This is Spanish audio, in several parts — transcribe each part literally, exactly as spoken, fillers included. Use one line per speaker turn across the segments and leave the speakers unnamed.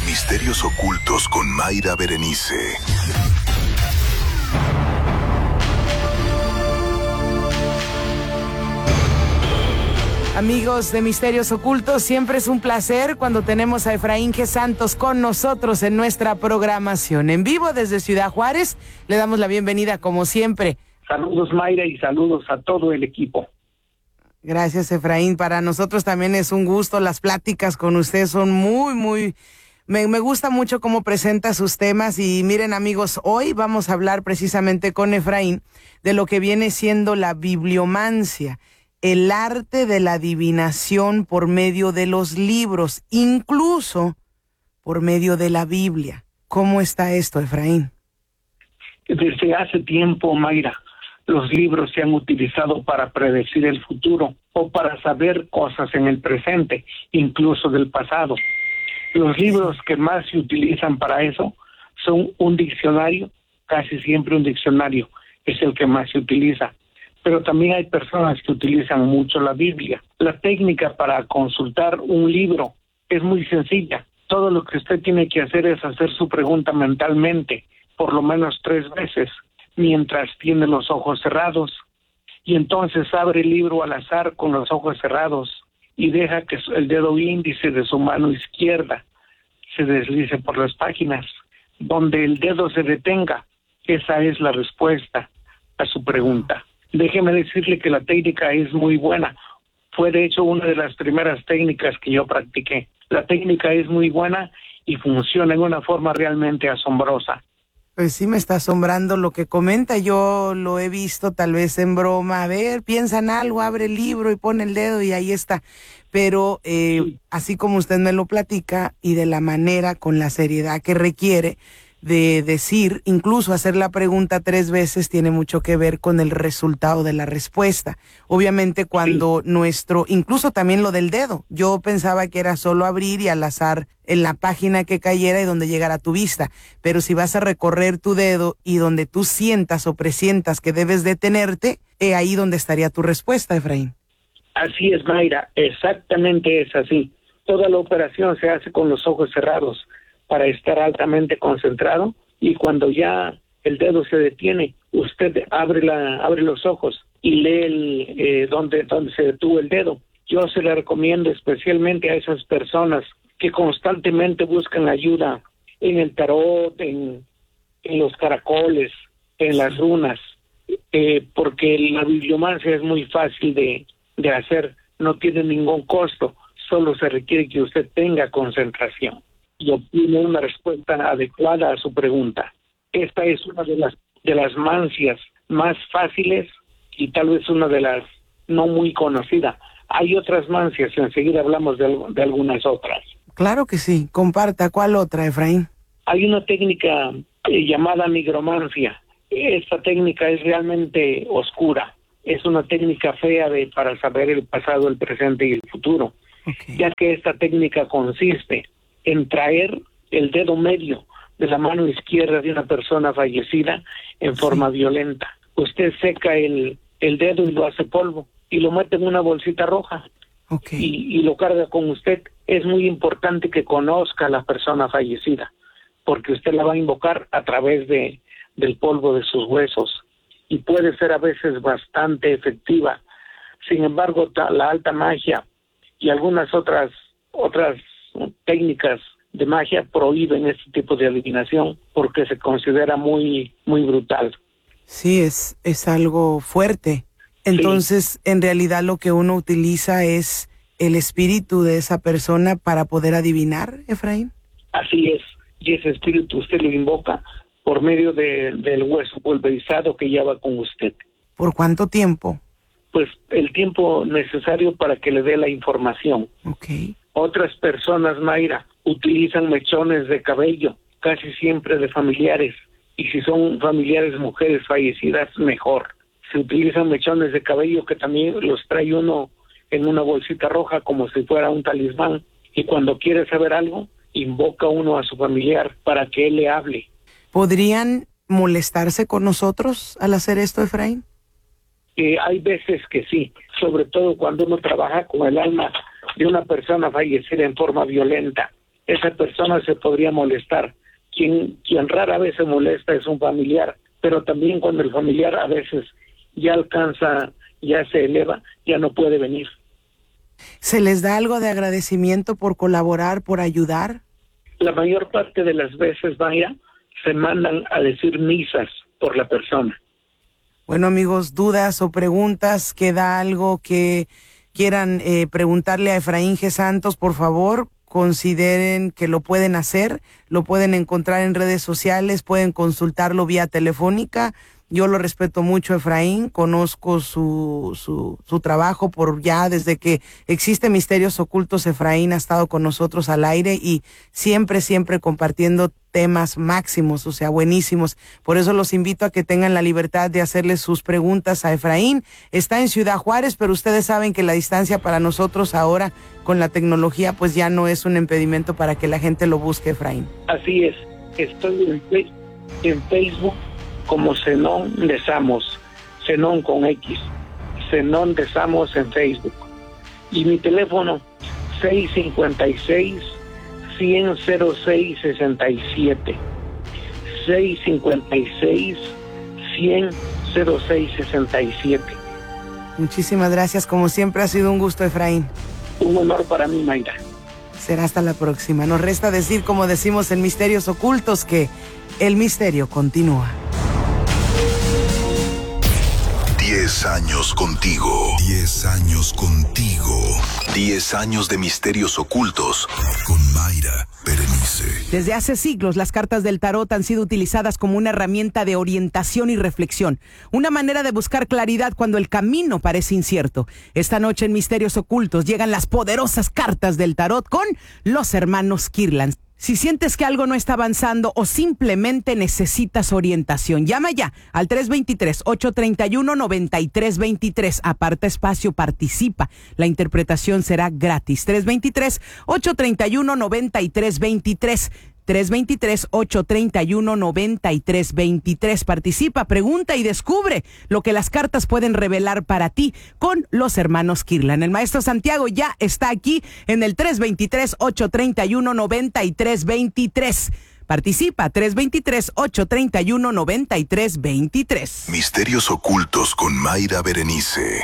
Misterios ocultos con Mayra Berenice.
Amigos de Misterios Ocultos, siempre es un placer cuando tenemos a Efraín G. Santos con nosotros en nuestra programación. En vivo desde Ciudad Juárez, le damos la bienvenida como siempre.
Saludos, Mayra, y saludos a todo el equipo.
Gracias, Efraín. Para nosotros también es un gusto. Las pláticas con usted son muy, muy... Me, me gusta mucho cómo presenta sus temas. Y miren, amigos, hoy vamos a hablar precisamente con Efraín de lo que viene siendo la bibliomancia, el arte de la adivinación por medio de los libros, incluso por medio de la Biblia. ¿Cómo está esto, Efraín?
Desde hace tiempo, Mayra, los libros se han utilizado para predecir el futuro o para saber cosas en el presente, incluso del pasado. Los libros que más se utilizan para eso son un diccionario, casi siempre un diccionario es el que más se utiliza. Pero también hay personas que utilizan mucho la Biblia. La técnica para consultar un libro es muy sencilla. Todo lo que usted tiene que hacer es hacer su pregunta mentalmente, por lo menos tres veces, mientras tiene los ojos cerrados. Y entonces abre el libro al azar con los ojos cerrados y deja que el dedo índice de su mano izquierda se deslice por las páginas. Donde el dedo se detenga, esa es la respuesta a su pregunta. Déjeme decirle que la técnica es muy buena. Fue de hecho una de las primeras técnicas que yo practiqué. La técnica es muy buena y funciona en una forma realmente asombrosa.
Pues sí, me está asombrando lo que comenta. Yo lo he visto tal vez en broma. A ver, piensa en algo, abre el libro y pone el dedo y ahí está. Pero eh, sí, así como usted me lo platica y de la manera, con la seriedad que requiere de decir, incluso hacer la pregunta tres veces, tiene mucho que ver con el resultado de la respuesta. Obviamente cuando sí. nuestro, incluso también lo del dedo, yo pensaba que era solo abrir y al azar en la página que cayera y donde llegara a tu vista, pero si vas a recorrer tu dedo y donde tú sientas o presientas que debes detenerte, es ahí donde estaría tu respuesta, Efraín.
Así es, Mayra, exactamente es así. Toda la operación se hace con los ojos cerrados, para estar altamente concentrado, y cuando ya el dedo se detiene, usted abre la abre los ojos y lee el, eh, donde, donde se detuvo el dedo. Yo se le recomiendo especialmente a esas personas que constantemente buscan ayuda en el tarot, en, en los caracoles, en las runas, eh, porque la bibliomancia es muy fácil de, de hacer, no tiene ningún costo, solo se requiere que usted tenga concentración y obtiene una respuesta adecuada a su pregunta. Esta es una de las de las mancias más fáciles y tal vez una de las no muy conocidas. Hay otras mancias, enseguida hablamos de, de algunas otras.
Claro que sí, comparta. ¿Cuál otra, Efraín?
Hay una técnica eh, llamada nigromancia. Esta técnica es realmente oscura. Es una técnica fea de para saber el pasado, el presente y el futuro. Okay. Ya que esta técnica consiste en traer el dedo medio de la mano izquierda de una persona fallecida en sí. forma violenta. Usted seca el, el dedo y lo hace polvo y lo mete en una bolsita roja okay. y, y lo carga con usted. Es muy importante que conozca a la persona fallecida, porque usted la va a invocar a través de del polvo de sus huesos y puede ser a veces bastante efectiva. Sin embargo, la alta magia y algunas otras otras técnicas de magia prohíben este tipo de adivinación porque se considera muy muy brutal.
Sí, es es algo fuerte. Entonces, sí. en realidad lo que uno utiliza es el espíritu de esa persona para poder adivinar, Efraín.
Así es, y ese espíritu usted lo invoca por medio de, del hueso pulverizado que lleva con usted.
¿Por cuánto tiempo?
Pues el tiempo necesario para que le dé la información.
Okay.
Otras personas, Mayra, utilizan mechones de cabello, casi siempre de familiares, y si son familiares mujeres fallecidas, mejor. Se utilizan mechones de cabello que también los trae uno en una bolsita roja como si fuera un talismán, y cuando quiere saber algo, invoca uno a su familiar para que él le hable.
¿Podrían molestarse con nosotros al hacer esto, Efraín?
Eh, hay veces que sí, sobre todo cuando uno trabaja con el alma de una persona fallecida en forma violenta. esa persona se podría molestar. Quien, quien rara vez se molesta es un familiar, pero también cuando el familiar a veces ya alcanza, ya se eleva, ya no puede venir.
¿Se les da algo de agradecimiento por colaborar, por ayudar?
La mayor parte de las veces, vaya, se mandan a decir misas por la persona.
Bueno, amigos, dudas o preguntas, queda algo que quieran eh, preguntarle a Efraín G. Santos, por favor, consideren que lo pueden hacer, lo pueden encontrar en redes sociales, pueden consultarlo vía telefónica. Yo lo respeto mucho, Efraín, conozco su, su, su trabajo por ya desde que existe Misterios Ocultos. Efraín ha estado con nosotros al aire y siempre, siempre compartiendo temas máximos, o sea, buenísimos. Por eso los invito a que tengan la libertad de hacerle sus preguntas a Efraín. Está en Ciudad Juárez, pero ustedes saben que la distancia para nosotros ahora con la tecnología pues ya no es un impedimento para que la gente lo busque, Efraín.
Así es, estoy en, en Facebook como Zenón de Samos, Zenón con X, Zenón de Samos en Facebook. Y mi teléfono seis cinco seis, cien cero seis sesenta y siete. seis cinco seis, cien cero seis sesenta y siete.
Muchísimas gracias, como siempre ha sido un gusto, Efraín.
Un honor para mí, Mayra.
Será hasta la próxima. Nos resta decir, como decimos en Misterios Ocultos, que el misterio continúa.
Diez años contigo. Diez años contigo. Diez años de Misterios Ocultos con Mayra Berenice.
Desde hace siglos, las cartas del tarot han sido utilizadas como una herramienta de orientación y reflexión, una manera de buscar claridad cuando el camino parece incierto. Esta noche en Misterios Ocultos llegan las poderosas cartas del tarot con los hermanos Kirlan. Si sientes que algo no está avanzando o simplemente necesitas orientación, llama ya al tres dos tres, ocho tres uno, nueve tres dos tres. Aparta espacio, participa. La interpretación será gratis. tres dos tres, ocho tres uno, nueve tres dos tres. tres dos tres, ocho tres uno, nueve tres dos tres. Participa, pregunta y descubre lo que las cartas pueden revelar para ti con los hermanos Kirlan. El maestro Santiago ya está aquí en el tres dos tres, ocho tres uno, nueve tres dos tres. Participa, tres dos tres, ocho tres uno, nueve tres dos tres.
Misterios Ocultos con Mayra Berenice.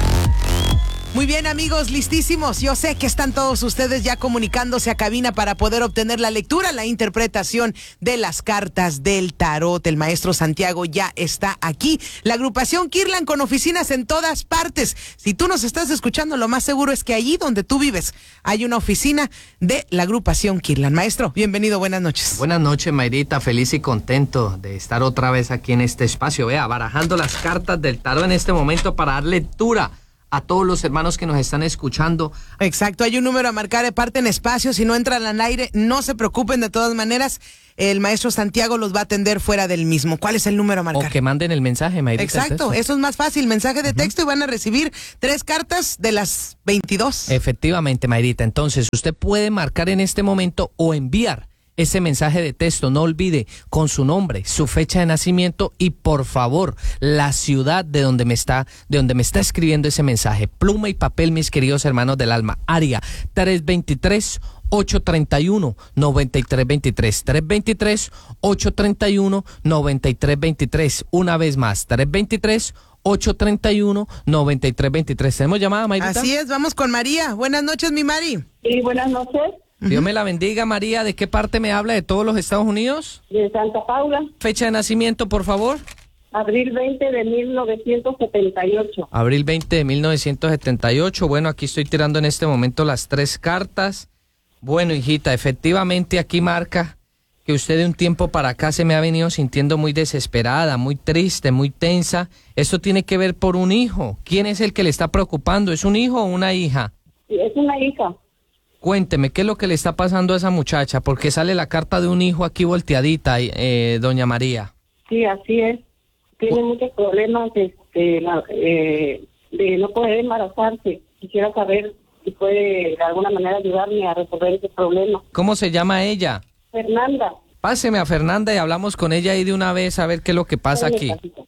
Muy bien, amigos, listísimos. Yo sé que están todos ustedes ya comunicándose a cabina para poder obtener la lectura, la interpretación de las cartas del tarot. El maestro Santiago ya está aquí. La agrupación Kirlan con oficinas en todas partes. Si tú nos estás escuchando, lo más seguro es que allí donde tú vives hay una oficina de la agrupación Kirlan. Maestro, bienvenido, buenas noches.
Buenas noches, Mayrita. Feliz y contento de estar otra vez aquí en este espacio. Vea, barajando las cartas del tarot en este momento para dar lectura a todos los hermanos que nos están escuchando.
Exacto, hay un número a marcar, aparten espacio, si no entran al aire, no se preocupen, de todas maneras, el maestro Santiago los va a atender fuera del mismo. ¿Cuál es el número a marcar?
O que manden el mensaje, Mayrita.
Exacto, eso es más fácil, mensaje de uh-huh. texto, y van a recibir tres cartas de las veintidós.
Efectivamente, Mayrita, entonces usted puede marcar en este momento o enviar ese mensaje de texto. No olvide con su nombre, su fecha de nacimiento y por favor la ciudad de donde me está de donde me está escribiendo ese mensaje. Pluma y papel, mis queridos hermanos del alma. Área tres dos tres, ocho tres uno, nueve tres dos tres. tres dos tres, ocho tres uno, nueve tres dos tres. Una vez más, tres dos tres, ocho tres uno, nueve tres dos tres. ¿Tenemos llamada, Mayrita?
Así es, vamos con María. Buenas noches, mi Mari.
Sí, buenas noches.
Dios me la bendiga, María. ¿De qué parte me habla? ¿De todos los Estados Unidos?
De Santa Paula.
Fecha de nacimiento, por favor.
Abril veinte de mil novecientos setenta y ocho.
Abril veinte de mil novecientos setenta y ocho. Bueno, aquí estoy tirando en este momento las tres cartas. Bueno, hijita, efectivamente aquí marca que usted de un tiempo para acá se me ha venido sintiendo muy desesperada, muy triste, muy tensa. Esto tiene que ver por un hijo. ¿Quién es el que le está preocupando? ¿Es un hijo o una hija?
Sí, es una hija.
Cuénteme, ¿qué es lo que le está pasando a esa muchacha? Porque sale la carta de un hijo aquí volteadita, eh, doña María.
Sí, así es. Tiene ¿O? muchos problemas este, la, eh, de no poder embarazarse. Quisiera saber si puede de alguna manera ayudarme a resolver ese problema.
¿Cómo se llama ella?
Fernanda.
Páseme a Fernanda y hablamos con ella ahí de una vez a ver qué es lo que pasa aquí.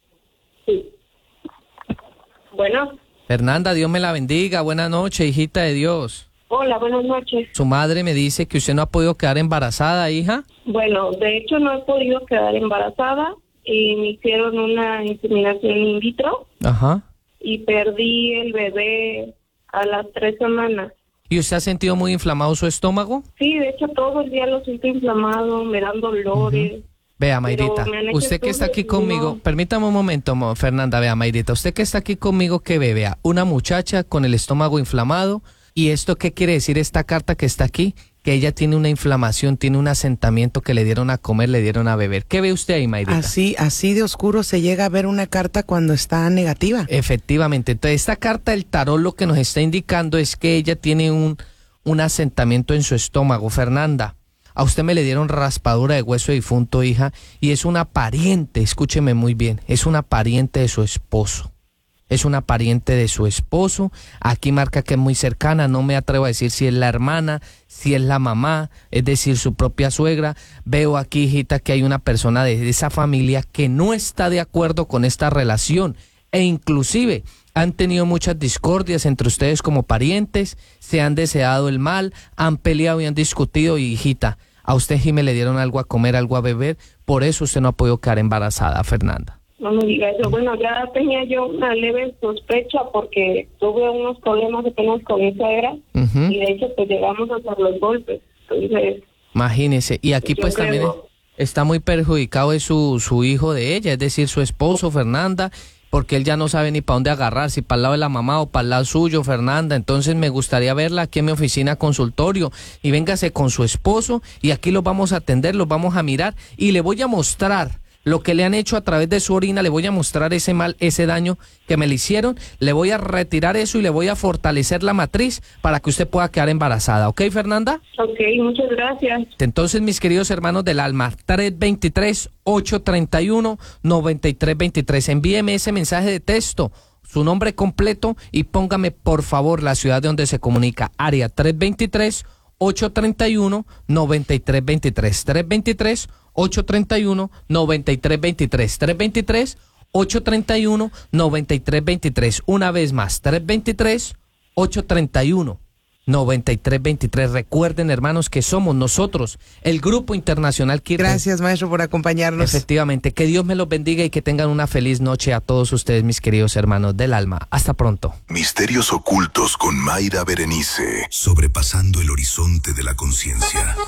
Sí. Bueno.
Fernanda, Dios me la bendiga. Buenas noches, hijita de Dios.
Hola, buenas noches.
Su madre me dice que usted no ha podido quedar embarazada, hija.
Bueno, de hecho no he podido quedar embarazada y me hicieron una inseminación in vitro.
Ajá.
Y perdí el bebé a las tres semanas.
¿Y usted ha sentido muy inflamado su estómago?
Sí, de hecho todo el día lo siento inflamado, me dan dolores. Uh-huh.
Vea, Mayrita, usted que está aquí conmigo, no. Permítame un momento, Fernanda, vea, Mayrita, usted que está aquí conmigo, ¿qué ve? Vea, una muchacha con el estómago inflamado. ¿Y esto qué quiere decir esta carta que está aquí? Que ella tiene una inflamación, tiene un asentamiento que le dieron a comer, le dieron a beber. ¿Qué ve usted ahí, Mayrita?
Así, así de oscuro se llega a ver una carta cuando está negativa.
Efectivamente. Entonces, esta carta del tarot lo que nos está indicando es que ella tiene un, un asentamiento en su estómago. Fernanda, a usted me le dieron raspadura de hueso difunto, hija, y es una pariente, escúcheme muy bien, es una pariente de su esposo. Es una pariente de su esposo, aquí marca que es muy cercana, no me atrevo a decir si es la hermana, si es la mamá, es decir, su propia suegra. Veo aquí, hijita, que hay una persona de esa familia que no está de acuerdo con esta relación e inclusive han tenido muchas discordias entre ustedes como parientes, se han deseado el mal, han peleado y han discutido y, hijita, a usted, Jimé, le dieron algo a comer, algo a beber, por eso usted no ha podido quedar embarazada, Fernanda.
No me diga eso. Bueno, ya tenía yo una leve sospecha porque tuve unos problemas apenas con mi suegra uh-huh. y de hecho pues llegamos a hacer los golpes. Entonces,
imagínese, y aquí pues creo... también está muy perjudicado es su, su hijo de ella, es decir, su esposo, Fernanda, porque él ya no sabe ni para dónde agarrar, si para el lado de la mamá o para el lado suyo, Fernanda. Entonces me gustaría verla aquí en mi oficina consultorio y véngase con su esposo y aquí los vamos a atender, los vamos a mirar y le voy a mostrar lo que le han hecho a través de su orina, le voy a mostrar ese mal, ese daño que me le hicieron, le voy a retirar eso y le voy a fortalecer la matriz para que usted pueda quedar embarazada. ¿Ok, Fernanda?
Ok, muchas gracias.
Entonces, mis queridos hermanos del alma, tres dos tres, ocho tres uno, nueve tres dos tres, envíeme ese mensaje de texto, su nombre completo y póngame, por favor, la ciudad de donde se comunica, área tres dos tres, ocho tres uno, nueve tres dos tres, tres dos tres, ocho tres uno, nueve tres dos tres, tres dos tres, ocho tres uno, nueve tres dos tres, una vez más, tres dos tres, ocho tres uno, nueve tres dos tres. Recuerden, hermanos, que somos nosotros, el Grupo Internacional Kirtan.
Gracias, maestro, por acompañarnos.
Efectivamente, que Dios me los bendiga y que tengan una feliz noche a todos ustedes, mis queridos hermanos del alma. Hasta pronto.
Misterios ocultos con Mayra Berenice, sobrepasando el horizonte de la conciencia.